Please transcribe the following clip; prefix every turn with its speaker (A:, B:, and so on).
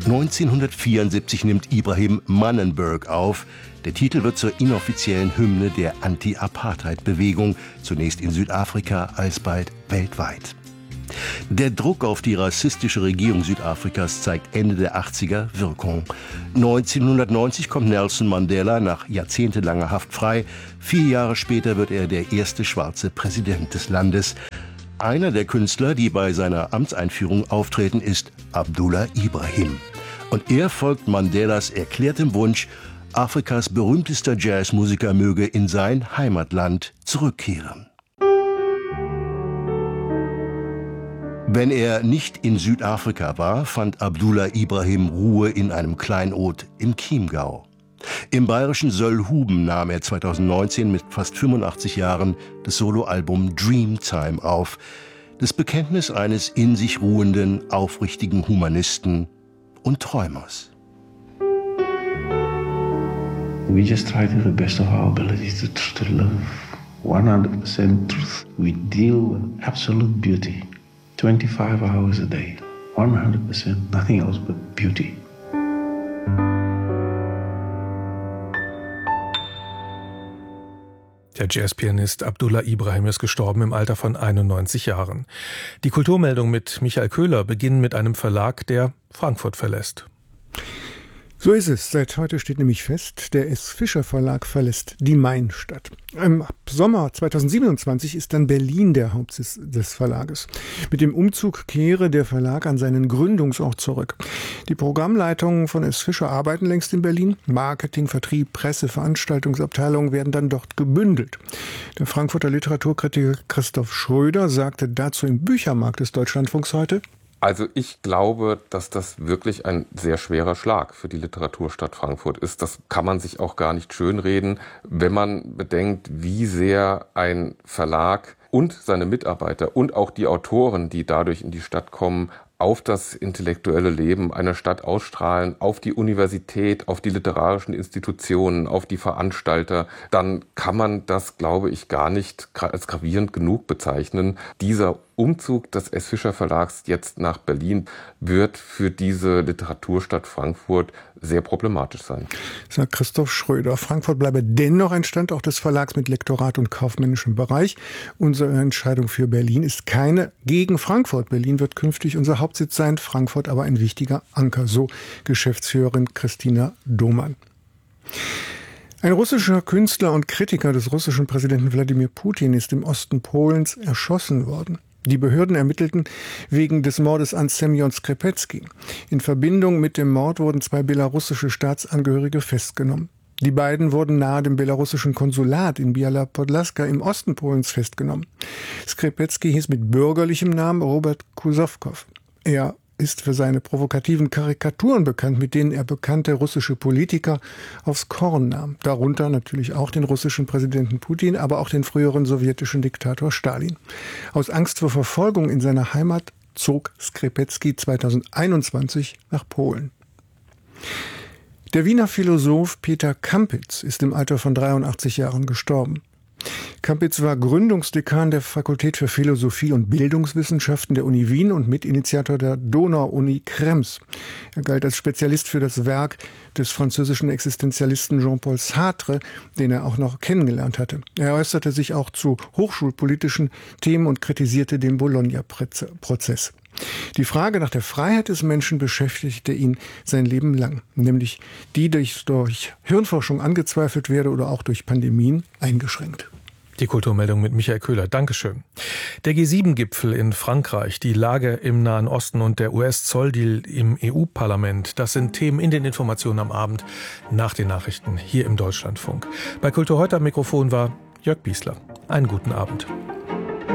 A: 1974 nimmt Ibrahim Mannenberg auf. Der Titel wird zur inoffiziellen Hymne der Anti-Apartheid-Bewegung, zunächst in Südafrika, alsbald weltweit. Der Druck auf die rassistische Regierung Südafrikas zeigt Ende der 80er Wirkung. 1990 kommt Nelson Mandela nach jahrzehntelanger Haft frei. 4 Jahre später wird er der erste schwarze Präsident des Landes. Einer der Künstler, die bei seiner Amtseinführung auftreten, ist Abdullah Ibrahim. Und er folgt Mandelas erklärtem Wunsch, Afrikas berühmtester Jazzmusiker möge in sein Heimatland zurückkehren. Wenn er nicht in Südafrika war, fand Abdullah Ibrahim Ruhe in einem Kleinod im Chiemgau. Im bayerischen Söllhuben nahm er 2019 mit fast 85 Jahren das Soloalbum Dreamtime auf. Das Bekenntnis eines in sich ruhenden, aufrichtigen Humanisten und Träumers.
B: We just try to do the best of our abilities to live 100% truth. We deal with absolute beauty. 25 hours a day, 100%, nothing else but beauty.
C: Der Jazzpianist Abdullah Ibrahim ist gestorben im Alter von 91 Jahren. Die Kulturmeldung mit Michael Köhler beginnt mit einem Verlag, der Frankfurt verlässt.
D: So ist es. Seit heute steht nämlich fest, der S. Fischer Verlag verlässt die Mainstadt. Im Sommer 2027 ist dann Berlin der Hauptsitz des Verlages. Mit dem Umzug kehre der Verlag an seinen Gründungsort zurück. Die Programmleitungen von S. Fischer arbeiten längst in Berlin. Marketing, Vertrieb, Presse, Veranstaltungsabteilungen werden dann dort gebündelt. Der Frankfurter Literaturkritiker Christoph Schröder sagte dazu im Büchermarkt des Deutschlandfunks heute:
E: Also ich glaube, dass das wirklich ein sehr schwerer Schlag für die Literaturstadt Frankfurt ist. Das kann man sich auch gar nicht schönreden, wenn man bedenkt, wie sehr ein Verlag und seine Mitarbeiter und auch die Autoren, die dadurch in die Stadt kommen, auf das intellektuelle Leben einer Stadt ausstrahlen, auf die Universität, auf die literarischen Institutionen, auf die Veranstalter, dann kann man das, glaube ich, gar nicht als gravierend genug bezeichnen. Dieser Umzug des S. Fischer Verlags jetzt nach Berlin wird für diese Literaturstadt Frankfurt sehr problematisch sein.
D: Sagt Christoph Schröder. Frankfurt bleibe dennoch ein Standort des Verlags mit Lektorat und kaufmännischem Bereich. Unsere Entscheidung für Berlin ist keine gegen Frankfurt. Berlin wird künftig unser Hauptsitz sein, Frankfurt aber ein wichtiger Anker, so Geschäftsführerin Christina Domann. Ein russischer Künstler und Kritiker des russischen Präsidenten Wladimir Putin ist im Osten Polens erschossen worden. Die Behörden ermittelten wegen des Mordes an Semjon Skrzepecki. In Verbindung mit dem Mord wurden 2 belarussische Staatsangehörige festgenommen. Die beiden wurden nahe dem belarussischen Konsulat in Biała Podlaska im Osten Polens festgenommen. Skrzepecki hieß mit bürgerlichem Namen Robert Kusowkow. Er ist für seine provokativen Karikaturen bekannt, mit denen er bekannte russische Politiker aufs Korn nahm. Darunter natürlich auch den russischen Präsidenten Putin, aber auch den früheren sowjetischen Diktator Stalin. Aus Angst vor Verfolgung in seiner Heimat zog Skrzepecki 2021 nach Polen. Der Wiener Philosoph Peter Kampitz ist im Alter von 83 Jahren gestorben. Kampitz war Gründungsdekan der Fakultät für Philosophie und Bildungswissenschaften der Uni Wien und Mitinitiator der Donau-Uni Krems. Er galt als Spezialist für das Werk des französischen Existenzialisten Jean-Paul Sartre, den er auch noch kennengelernt hatte. Er äußerte sich auch zu hochschulpolitischen Themen und kritisierte den Bologna-Prozess. Die Frage nach der Freiheit des Menschen beschäftigte ihn sein Leben lang, nämlich die durch Hirnforschung angezweifelt werde oder auch durch Pandemien eingeschränkt.
C: Die Kulturmeldung mit Michael Köhler. Dankeschön. Der G7-Gipfel in Frankreich, die Lage im Nahen Osten und der US-Zolldeal im EU-Parlament, das sind Themen in den Informationen am Abend nach den Nachrichten hier im Deutschlandfunk. Bei Kultur heute am Mikrofon war Jörg Biesler. Einen guten Abend.